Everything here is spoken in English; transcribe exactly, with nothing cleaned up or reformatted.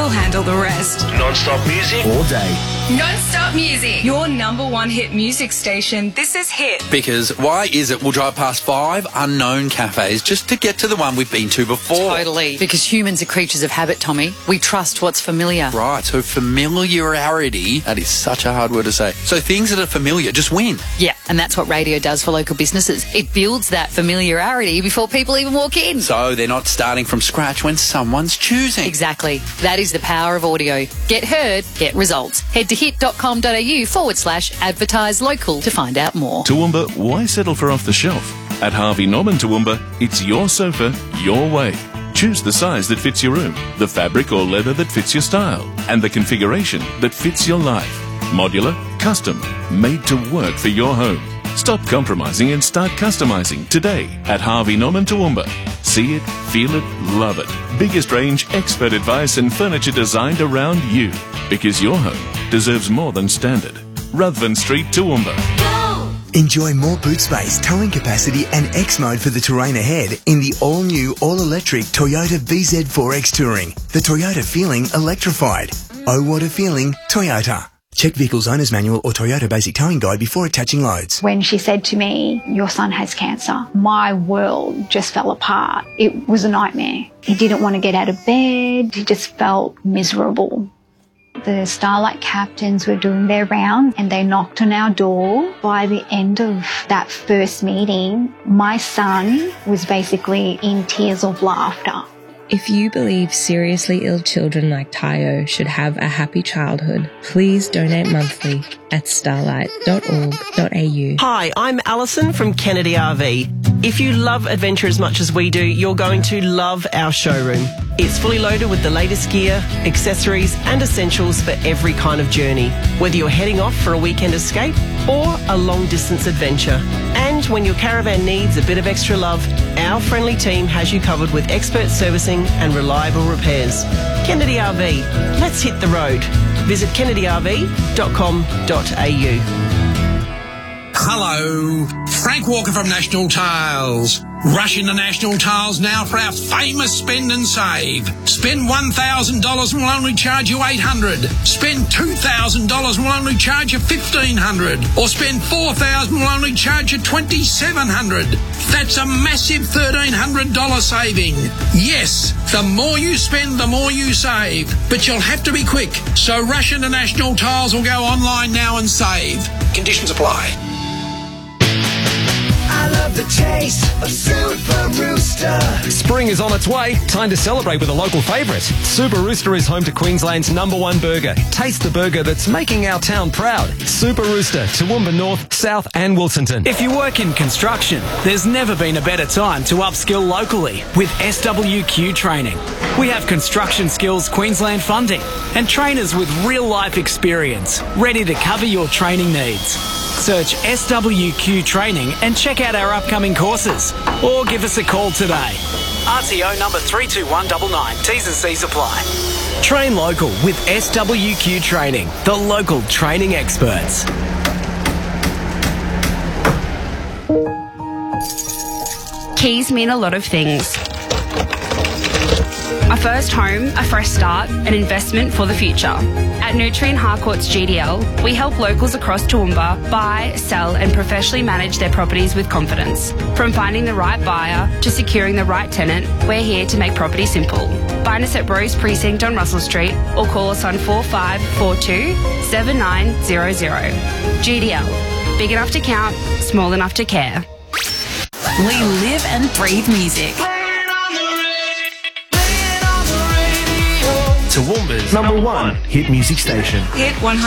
we'll handle the rest. Non-stop music all day. Non-stop music. Your number one hit music station. This is Hit. Because why is it we'll drive past five unknown cafes just to get to the one we've been to before? Totally. Because humans are creatures of habit, Tommy. We trust what's familiar. Right, so familiarity, that is such a hard word to say. So things that are familiar just win. Yeah, and that's what radio does for local businesses. It builds that familiarity before people even walk in. So they're not starting from scratch when someone's choosing. Exactly. That is the power of audio. Get heard, get results. Head to hit.com.au forward slash advertise local to find out more. Toowoomba, why settle for off the shelf? At Harvey Norman Toowoomba, it's your sofa, your way. Choose the size that fits your room, the fabric or leather that fits your style, and the configuration that fits your life. Modular, custom, made to work for your home. Stop compromising and start customizing today at Harvey Norman Toowoomba. See it, feel it, love it. Biggest range, expert advice and furniture designed around you. Because your home deserves more than standard. Ruthven Street, Toowoomba. Enjoy more boot space, towing capacity and X mode for the terrain ahead in the all-new, all-electric Toyota V Z four X Touring. The Toyota feeling electrified. Oh, what a feeling, Toyota. Check Vehicle's Owner's Manual or Toyota Basic Towing Guide before attaching loads. When she said to me, your son has cancer, my world just fell apart. It was a nightmare. He didn't want to get out of bed. He just felt miserable. The Starlight captains were doing their round and they knocked on our door. By the end of that first meeting, my son was basically in tears of laughter. If you believe seriously ill children like Tayo should have a happy childhood, please donate monthly at starlight dot org dot a u. Hi, I'm Alison from Kennedy R V. If you love adventure as much as we do, you're going to love our showroom. It's fully loaded with the latest gear, accessories and essentials for every kind of journey, whether you're heading off for a weekend escape or a long-distance adventure. And when your caravan needs a bit of extra love, our friendly team has you covered with expert servicing and reliable repairs. Kennedy R V, let's hit the road. Visit kennedy r v dot com dot a u. Hello, Frank Walker from National Tiles. Rush into National Tiles now for our famous spend and save. Spend one thousand dollars and we'll only charge you eight hundred dollars. Spend two thousand dollars and we'll only charge you fifteen hundred dollars. Or spend four thousand dollars and we'll only charge you twenty-seven hundred dollars. That's a massive thirteen hundred dollars saving. Yes, the more you spend, the more you save. But you'll have to be quick. So rush into National Tiles or go online now and save. Conditions apply. I love the taste of Super Rooster. Spring is on its way. Time to celebrate with a local favourite. Super Rooster is home to Queensland's number one burger. Taste the burger that's making our town proud. Super Rooster, Toowoomba North, South and Wilsonton. If you work in construction, there's never been a better time to upskill locally with S W Q Training. We have construction skills Queensland funding and trainers with real-life experience ready to cover your training needs. Search S W Q Training and check out our upcoming courses. Or give us a call today. R T O number three two one nine nine. T's and C's apply. Train local with S W Q Training, the local training experts. Keys mean a lot of things. A first home, a fresh start, an investment for the future. At Nutrien Harcourts G D L, we help locals across Toowoomba buy, sell and professionally manage their properties with confidence. From finding the right buyer to securing the right tenant, we're here to make property simple. Find us at Rose Precinct on Russell Street or call us on four five four two, seven nine zero zero. G D L. Big enough to count, small enough to care. We live and breathe music. Toowoomba's number one hit music station. Hit one hundred.